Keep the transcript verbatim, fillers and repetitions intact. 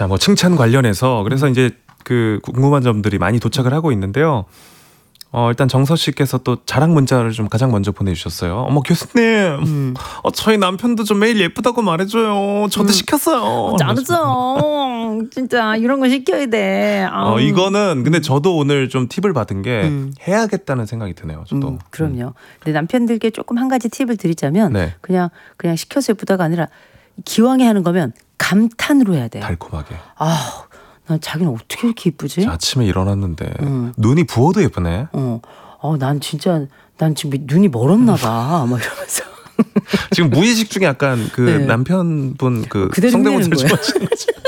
자, 뭐 칭찬 관련해서 그래서 이제 그 궁금한 점들이 많이 도착을 하고 있는데요. 어, 일단 정서 씨께서 또 자랑 문자를 좀 가장 먼저 보내주셨어요. 어머 교수님, 음. 어, 저희 남편도 좀 매일 예쁘다고 말해줘요. 저도 음. 시켰어요. 잘했어요. 진짜 이런 거 시켜야 돼. 어, 이거는 근데 저도 오늘 좀 팁을 받은 게 음. 해야겠다는 생각이 드네요. 저도. 음, 그럼요. 음. 근데 남편들께 조금 한 가지 팁을 드리자면 네. 그냥 그냥 시켜서 예쁘다가 아니라 기왕에 하는 거면 감탄으로 해야 돼요. 달콤하게. 아. 난 자기는 어떻게 이렇게 예쁘지? 아침에 일어났는데 음. 눈이 부어도 예쁘네. 어, 어, 난 진짜 난 지금 눈이 멀었나 봐. 막 이러면서. 지금 무의식 중에 약간 그 네. 남편분 그 성대모사를 좀 하시는 거죠.